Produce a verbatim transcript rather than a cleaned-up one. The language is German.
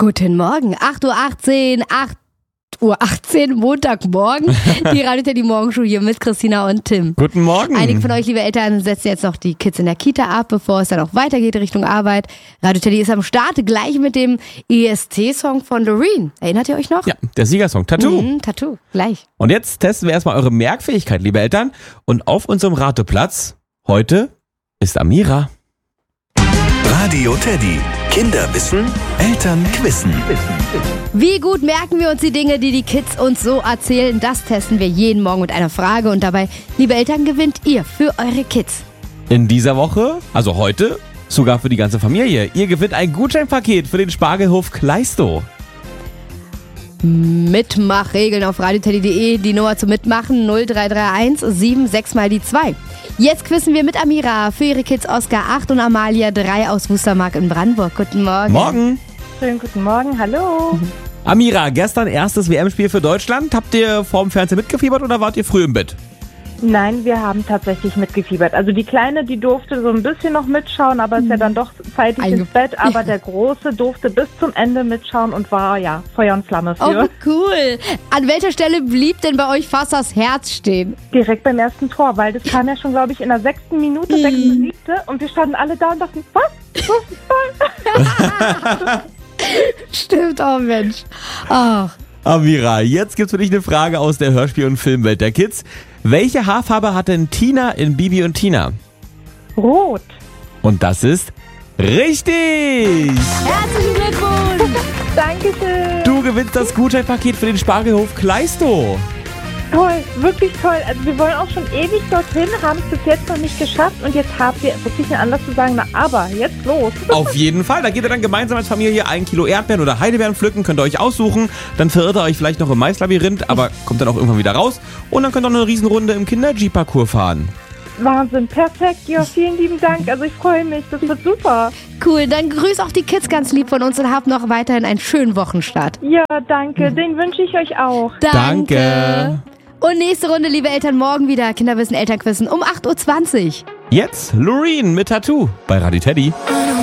Guten Morgen, acht Uhr achtzehn, acht Uhr achtzehn, Montagmorgen. Die Radio Teddy Morgenshow hier mit Christina und Tim. Guten Morgen. Einige von euch, liebe Eltern, setzen jetzt noch die Kids in der Kita ab, bevor es dann auch weitergeht Richtung Arbeit. Radio Teddy ist am Start, gleich mit dem E S T-Song von Loreen. Erinnert ihr euch noch? Ja, der Siegersong, Tattoo. Mhm, Tattoo, gleich. Und jetzt testen wir erstmal eure Merkfähigkeit, liebe Eltern. Und auf unserem Rateplatz heute ist Amira. Radio Teddy. Kinder wissen, Eltern quissen. Wie gut merken wir uns die Dinge, die die Kids uns so erzählen? Das testen wir jeden Morgen mit einer Frage. Und dabei, liebe Eltern, gewinnt ihr für eure Kids. In dieser Woche, also heute, sogar für die ganze Familie. Ihr gewinnt ein Gutscheinpaket für den Spargelhof Kleistow. Mitmachregeln auf radioteddy punkt de, die Nummer zum Mitmachen null drei drei eins sieben sechs mal die zwei. Jetzt quissen wir mit Amira für ihre Kids Oskar acht und Amalia drei aus Wustermark in Brandenburg. Guten Morgen. Morgen. Schönen guten Morgen, hallo. Amira, gestern erstes W M-Spiel für Deutschland. Habt ihr vorm Fernseher mitgefiebert oder wart ihr früh im Bett? Nein, wir haben tatsächlich mitgefiebert. Also die Kleine, die durfte so ein bisschen noch mitschauen, aber ist ja dann doch zeitig Einge- ins Bett. Aber der Große durfte bis zum Ende mitschauen und war, ja, Feuer und Flamme Oh, für. cool. An welcher Stelle blieb denn bei euch fast das Herz stehen? Direkt beim ersten Tor, weil das kam ja schon, glaube ich, in der sechsten Minute, sechste, siebte. Und wir standen alle da und dachten, was? Das ist toll. Stimmt, oh Mensch. Ach. Amira, jetzt gibt's für dich eine Frage aus der Hörspiel- und Filmwelt der Kids. Welche Haarfarbe hat denn Tina in Bibi und Tina? Rot. Und das ist richtig! Herzlichen Glückwunsch. Dankeschön. Du gewinnst das Gutscheinpaket für den Spargelhof Kleistow. Toll, wirklich toll. Also wir wollen auch schon ewig dorthin, haben es bis jetzt noch nicht geschafft und jetzt habt ihr wirklich einen Anlass zu sagen, na aber, jetzt los. Auf jeden Fall, da geht ihr dann gemeinsam als Familie ein Kilo Erdbeeren oder Heidelbeeren pflücken, könnt ihr euch aussuchen, dann verirrt ihr euch vielleicht noch im Maislabyrinth, aber kommt dann auch irgendwann wieder raus und dann könnt ihr noch eine Riesenrunde im Kinder-Jeep-Parcours fahren. Wahnsinn, perfekt. Ja, vielen lieben Dank. Also ich freue mich, das wird super. Cool, dann grüß auch die Kids ganz lieb von uns und habt noch weiterhin einen schönen Wochenstart. Ja, danke. Den wünsche ich euch auch. Danke. Und nächste Runde, liebe Eltern, morgen wieder Kinderwissen, Elternquissen um acht Uhr zwanzig. Jetzt Loreen mit Tattoo bei Radio Teddy.